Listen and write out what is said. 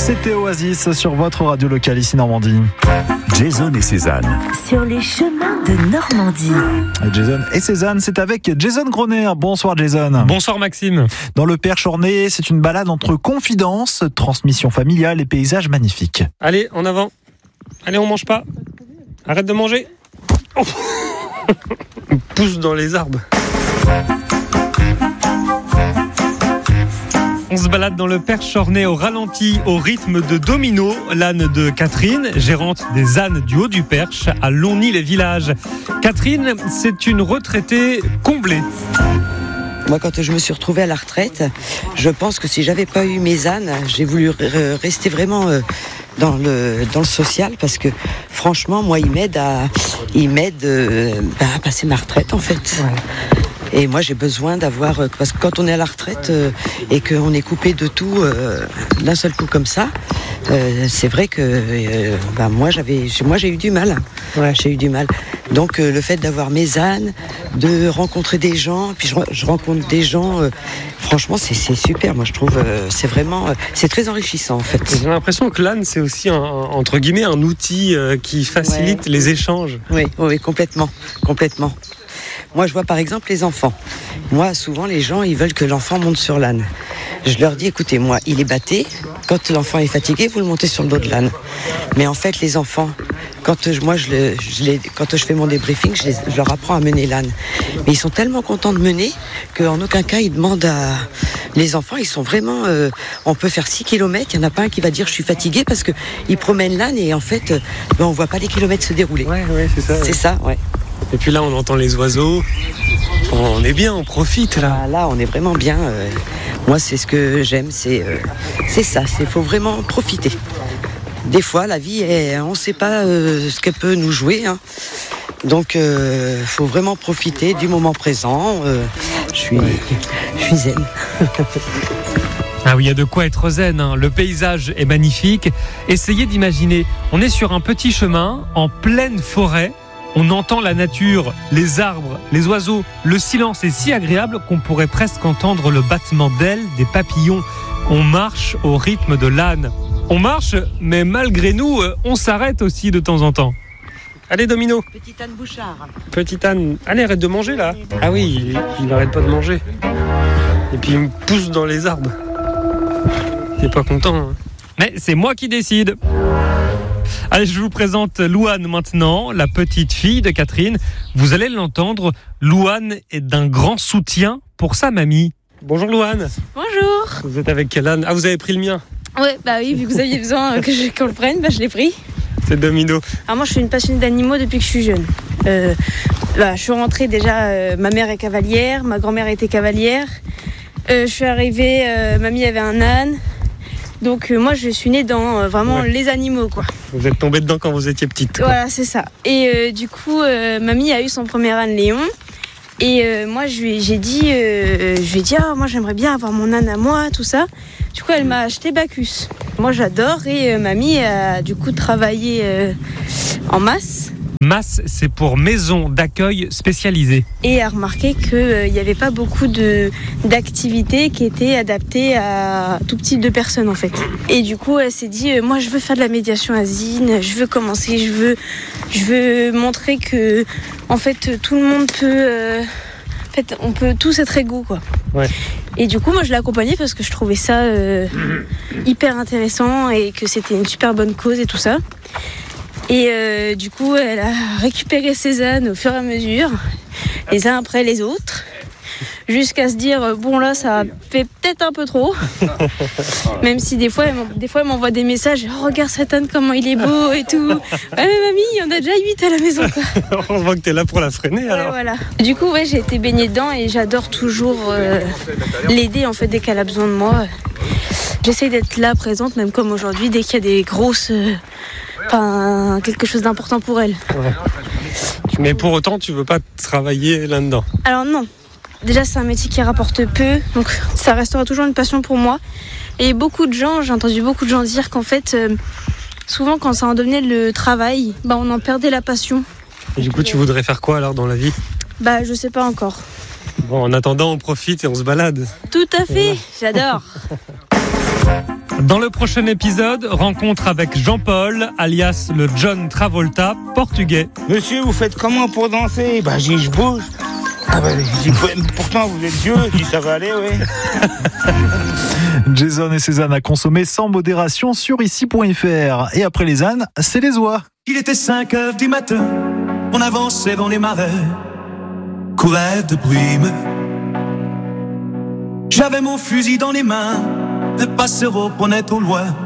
C'était Oasis sur votre radio locale ici Normandie. Jason et Cézanne. Sur les chemins de Normandie. Jason et Cézanne, c'est avec Jason Groner. Bonsoir Jason. Bonsoir Maxime. Dans le Perche-Ornay, c'est une balade entre confidences, transmission familiale et paysages magnifiques. Allez, en avant. Allez, on mange pas. Arrête de manger. Oh. On pousse dans les arbres. On se balade dans le Perche-Ornay au ralenti, au rythme de Domino, l'âne de Catherine, gérante des ânes du Haut du Perche, à Longny-les-Villages. Catherine, c'est une retraitée comblée. Moi, quand je me suis retrouvée à la retraite, je pense que si j'avais pas eu mes ânes, j'ai voulu rester vraiment dans le social, parce que franchement, moi, ils m'aident à passer ma retraite, en fait. Ouais. Et moi, j'ai besoin d'avoir... Parce que quand on est à la retraite et qu'on est coupé de tout d'un seul coup comme ça, c'est vrai que moi, j'ai eu du mal. Ouais. J'ai eu du mal. Donc, le fait d'avoir mes ânes, de rencontrer des gens, puis je rencontre des gens... franchement, c'est super. Moi, je trouve c'est vraiment... c'est très enrichissant, en fait. J'ai l'impression que l'âne, c'est aussi, entre guillemets, un outil qui facilite les échanges. Oui, complètement. Moi, je vois par exemple les enfants. Moi, souvent, les gens, ils veulent que l'enfant monte sur l'âne. Je leur dis, écoutez, moi, il est batté. Quand l'enfant est fatigué, vous le montez sur le dos de l'âne. Mais en fait, les enfants, quand je fais mon débriefing, je leur apprends à mener l'âne. Mais ils sont tellement contents de mener qu'en aucun cas, ils demandent à... Les enfants, ils sont vraiment... on peut faire 6 km, il n'y en a pas un qui va dire, je suis fatigué, parce qu'ils promènent l'âne et en fait, on ne voit pas les kilomètres se dérouler. Ouais, c'est ça. C'est ça, ouais. Et puis là, on entend les oiseaux. On est bien, on profite là. Là, on est vraiment bien. Moi, c'est ce que j'aime, c'est ça. Il faut vraiment profiter. Des fois, la vie, on ne sait pas ce qu'elle peut nous jouer. Hein. Donc, faut vraiment profiter du moment présent. Je suis zen. Ah oui, il y a de quoi être zen, hein. Le paysage est magnifique. Essayez d'imaginer, on est sur un petit chemin en pleine forêt. On entend la nature, les arbres, les oiseaux. Le silence est si agréable qu'on pourrait presque entendre le battement d'ailes des papillons. On marche au rythme de l'âne. On marche, mais malgré nous, on s'arrête aussi de temps en temps. Allez, Domino. Petit âne Bouchard. Petit âne. Allez, arrête de manger là. Ah oui, il n'arrête pas de manger. Et puis il me pousse dans les arbres. T'es pas content, hein. Mais c'est moi qui décide. Allez, je vous présente Louane maintenant, la petite fille de Catherine. Vous allez l'entendre, Louane est d'un grand soutien pour sa mamie. Bonjour Louane. Bonjour. Vous êtes avec quel âne ? Ah, vous avez pris le mien ? Ouais, bah oui, vu que vous aviez besoin qu'on le prenne, je l'ai pris. C'est Domino. Alors moi, je suis une passionnée d'animaux depuis que je suis jeune. Je suis rentrée déjà, ma mère est cavalière, ma grand-mère était cavalière. Je suis arrivée, mamie avait un âne. Donc moi je suis née dans vraiment les animaux quoi. Vous êtes tombée dedans quand vous étiez petite quoi. Voilà, c'est ça. Et du coup mamie a eu son premier âne Léon. Et moi je lui ai dit moi j'aimerais bien avoir mon âne à moi, tout ça. Du coup elle m'a acheté Bacchus. Moi j'adore et mamie a du coup travaillé en masse. MAS, c'est pour maison d'accueil spécialisée. Et a remarqué qu'il n'y avait pas beaucoup d'activités qui étaient adaptées à tout type de personnes en fait. Et du coup, elle s'est dit, moi je veux faire de la médiation asine, je veux commencer, je veux montrer que en fait tout le monde peut... en fait, on peut tous être égaux quoi. Ouais. Et du coup, moi je l'ai accompagnée parce que je trouvais ça hyper intéressant et que c'était une super bonne cause et tout ça. Et du coup, elle a récupéré ses ânes au fur et à mesure, les uns après les autres, jusqu'à se dire, bon là, ça fait peut-être un peu trop. Même si des fois, elle m'envoie des messages, oh, regarde cet âne, comment il est beau et tout. Ouais, mais mamie, il y en a déjà 8 à la maison, quoi. On voit que t'es là pour la freiner, alors. Ouais, voilà. Du coup, j'ai été baignée dedans et j'adore toujours l'aider, en fait, dès qu'elle a besoin de moi. J'essaye d'être là, présente, même comme aujourd'hui, dès qu'il y a des grosses... quelque chose d'important pour elle. Ouais. Mais pour autant, tu veux pas travailler là-dedans ? Alors non. Déjà, c'est un métier qui rapporte peu, donc ça restera toujours une passion pour moi. Et j'ai entendu beaucoup de gens dire qu'en fait, souvent quand ça en devenait le travail, on en perdait la passion. Et du coup, tu voudrais faire quoi alors dans la vie ? Je sais pas encore. Bon, en attendant, on profite et on se balade. Tout à fait, j'adore. Dans le prochain épisode, rencontre avec Jean-Paul, alias le John Travolta, portugais. Monsieur, vous faites comment pour danser? Bah, j'ai dit, je bouge. Ah bah, j'ai dit, pourtant vous êtes vieux, je dis, ça va aller, oui. Jason et Cézanne à consommer sans modération sur ici.fr. Et après les ânes, c'est les oies. Il était 5 heures du matin, on avançait dans les marais, courait de brume. J'avais mon fusil dans les mains, le passereau prenait au loin